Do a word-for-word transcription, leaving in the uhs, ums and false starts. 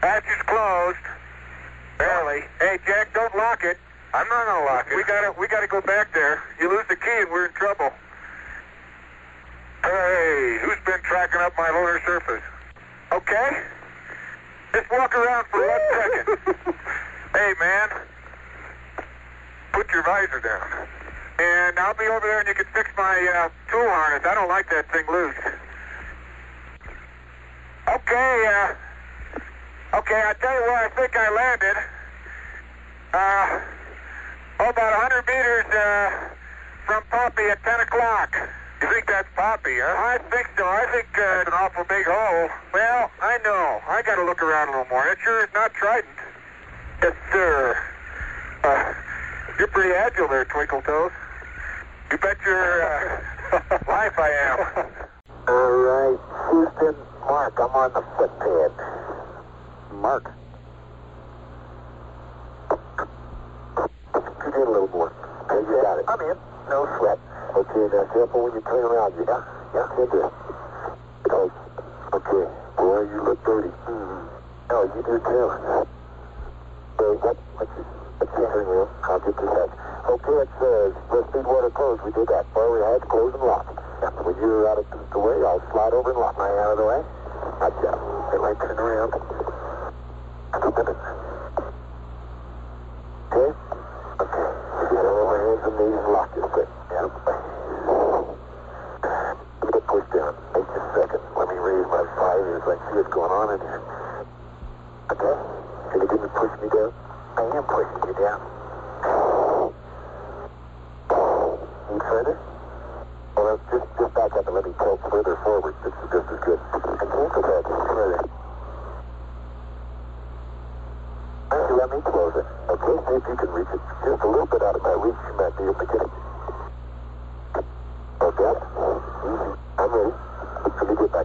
Hatch is closed. Barely. Hey, Jack, don't lock it. I'm not gonna lock it. We gotta, we gotta go back there. You lose the key and we're in trouble. Hey, who's been tracking up my lunar surface? Okay. Just walk around for one second. Hey, man. Put your visor down. And I'll be over there and you can fix my uh, tool harness. I don't like that thing loose. Okay, uh, okay, I'll tell you where I think I landed. Uh, oh, about one hundred meters uh, from Poppy at ten o'clock. You think that's Poppy, huh? I think so. I think uh, It's an awful big hole. well, I know. I got to look around a little more. It sure is not Trident. Yes, sir. Uh, you're pretty agile there, Twinkle Toes. You bet your uh, life I am. All right, Houston, Mark, I'm on the footpad. Mark. You did a little more. Hey, you got it. I'm in. No sweat. Okay, now careful when you turn around. You got Yeah, you do. Oh, okay. Boy, you look dirty. Mm-hmm. No, you do too. Okay, what, what's this? What's the steering wheel? I'll get this head. Okay, it's uh, the speed water closed. We did that. Well, we had to close and lock. Yeah, when you're out of the way, I'll slide over and lock. Am I out of the way? Gotcha. Get right turn around. Stupid. Okay? Okay. Get all my hands and knees and lock this thing. Yeah. Let me get pushed down. Wait just a second. Let me raise my visors. I see what's going on in here. Okay? Can you didn't push me down? I am pushing you down. Need further? Well, just, just back up and let me tilt further forward. This is just as good. I can't go back any further. Why don't you let me close it? Okay, see if you can reach it. Just a little bit out of my reach. You might be able to get it. Okay? Easy. I'm ready. Let me get back.